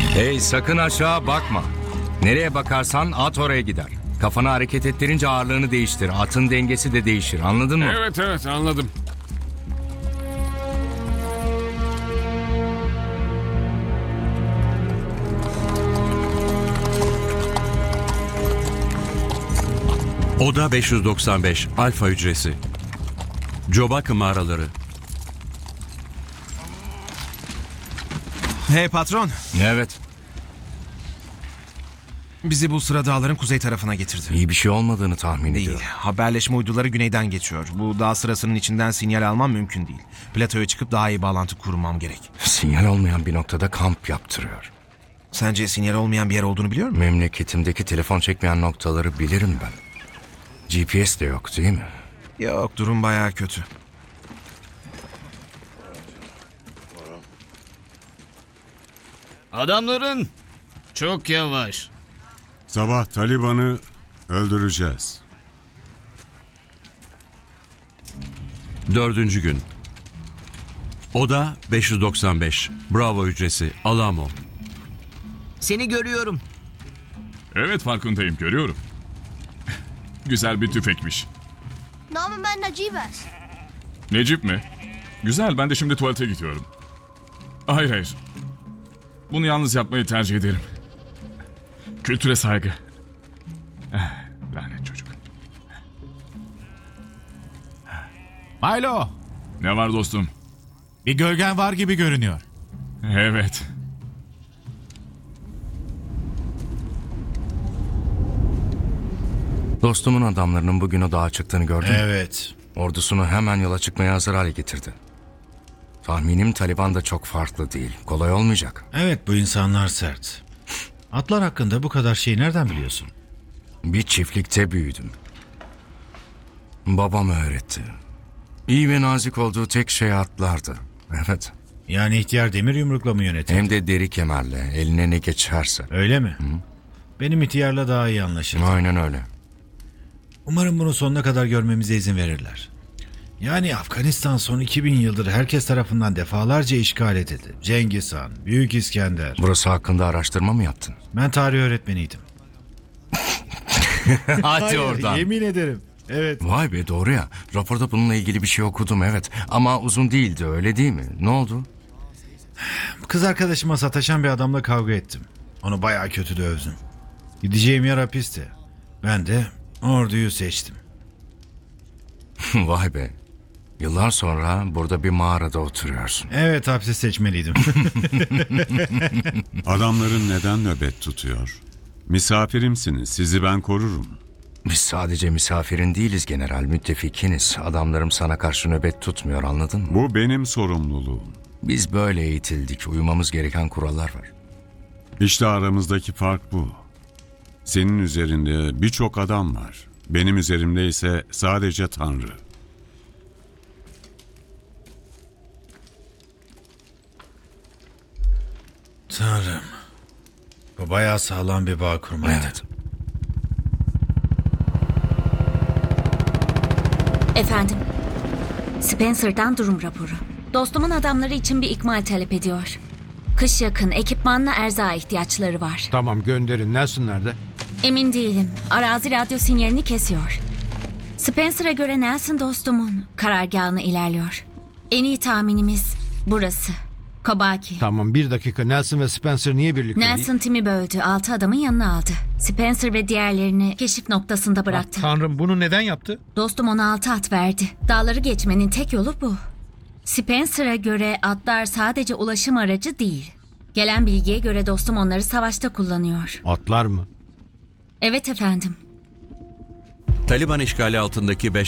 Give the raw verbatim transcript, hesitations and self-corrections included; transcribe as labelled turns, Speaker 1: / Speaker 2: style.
Speaker 1: Hey, sakın aşağı bakma. Nereye bakarsan at oraya gider. Kafanı hareket ettirince ağırlığını değiştir. Atın dengesi de değişir. Anladın mı?
Speaker 2: Evet evet anladım.
Speaker 3: Oda beş yüz doksan beş Alfa hücresi. Jobak mağaraları.
Speaker 4: Hey patron,
Speaker 1: Evet.
Speaker 4: bizi bu sıra dağların kuzey tarafına getirdi.
Speaker 1: İyi bir şey olmadığını tahmin
Speaker 4: Değil,
Speaker 1: ediyorum.
Speaker 4: haberleşme uyduları güneyden geçiyor. Bu dağ sırasının içinden sinyal almam mümkün değil. Platoya çıkıp daha iyi bağlantı kurmam gerek.
Speaker 1: Sinyal olmayan bir noktada kamp yaptırıyor.
Speaker 4: Sence sinyal olmayan bir yer olduğunu biliyor musun?
Speaker 1: Memleketimdeki telefon çekmeyen noktaları bilirim ben. G P S de yok değil mi?
Speaker 4: Yok, durum bayağı kötü.
Speaker 5: Adamların çok yavaş.
Speaker 6: Sabah Taliban'ı öldüreceğiz.
Speaker 3: Dördüncü gün. Oda beş yüz doksan beş Bravo hücresi Alamo.
Speaker 5: Seni görüyorum.
Speaker 2: Evet farkındayım görüyorum. Güzel bir tüfekmiş.
Speaker 7: Namı ben Nacibes.
Speaker 2: Necip mi? Güzel ben de şimdi tuvalete gidiyorum. Hayır hayır. Bunu yalnız yapmayı tercih ederim. Kültüre saygı. Eh, lanet çocuk.
Speaker 8: Milo,
Speaker 2: Ne var dostum?
Speaker 8: bir gölgen var gibi görünüyor.
Speaker 2: Evet.
Speaker 1: Dostumun adamlarının bugün o dağa çıktığını gördün mü?
Speaker 9: Evet.
Speaker 1: Ordusunu hemen yola çıkmaya hazır hale getirdi. Tahminim Taliban da çok farklı değil. Kolay olmayacak.
Speaker 9: Evet, bu insanlar sert. Atlar hakkında bu kadar şeyi nereden biliyorsun?
Speaker 1: Bir çiftlikte büyüdüm. Babam öğretti. İyi ve nazik olduğu tek şey atlardı. Evet.
Speaker 9: Yani ihtiyar demir yumrukla mı yönetir?
Speaker 1: Hem de deri kemerle, eline ne geçerse.
Speaker 9: Öyle mi? Benim ihtiyarla daha iyi anlaşırdı.
Speaker 1: Aynen öyle.
Speaker 9: Umarım bunu sonuna kadar görmemize izin verirler. Yani Afganistan son iki bin yıldır herkes tarafından defalarca işgal edildi. Cengiz Han, Büyük İskender.
Speaker 1: Burası hakkında araştırma mı yaptın?
Speaker 9: Ben tarih öğretmeniydim.
Speaker 1: Hadi
Speaker 9: Hayır,
Speaker 1: oradan.
Speaker 9: yemin ederim. Evet.
Speaker 1: Vay be, doğru ya. Raporda bununla ilgili bir şey okudum, evet. Ama uzun değildi, öyle değil mi? Ne oldu?
Speaker 9: Kız arkadaşıma sataşan bir adamla kavga ettim. Onu bayağı kötü dövdüm. Gideceğim yer hapisti. Ben de orduyu seçtim.
Speaker 1: Vay be. Yıllar sonra burada bir mağarada oturuyorsun.
Speaker 9: Evet, hapsi seçmeliydim.
Speaker 6: Adamların neden nöbet tutuyor? Misafirimsiniz, sizi ben korurum.
Speaker 1: Biz sadece misafirin değiliz general, müttefikiniz. Adamlarım sana karşı nöbet tutmuyor, anladın mı?
Speaker 6: Bu benim sorumluluğum.
Speaker 1: Biz böyle eğitildik, uymamız gereken kurallar var.
Speaker 6: İşte aramızdaki fark bu. Senin üzerinde birçok adam var. Benim üzerimde ise sadece Tanrı.
Speaker 9: Tanrım. Bu bayağı sağlam bir bağ kurmaydı.
Speaker 1: Evet.
Speaker 10: Efendim, Spencer'dan durum raporu. Dostumun adamları için bir ikmal talep ediyor. Kış yakın, ekipmanla erzağa ihtiyaçları var.
Speaker 8: Tamam, gönderin. Nelson nerede?
Speaker 10: Emin değilim, arazi radyo sinyalini kesiyor. Spencer'a göre Nelson dostumun karargahına ilerliyor. En iyi tahminimiz burası. Kobaki.
Speaker 8: Tamam, bir dakika. Nelson ve Spencer niye birlikte değil?
Speaker 10: Nelson timi böldü, altı adamın yanına aldı. Spencer ve diğerlerini keşif noktasında bıraktı.
Speaker 8: Tanrım, bunu neden yaptı?
Speaker 10: Dostum ona altı at verdi. Dağları geçmenin tek yolu bu. Spencer'a göre atlar sadece ulaşım aracı değil. Gelen bilgiye göre dostum onları savaşta kullanıyor.
Speaker 8: Atlar mı?
Speaker 10: Evet efendim.
Speaker 3: Taliban işgali altındaki beş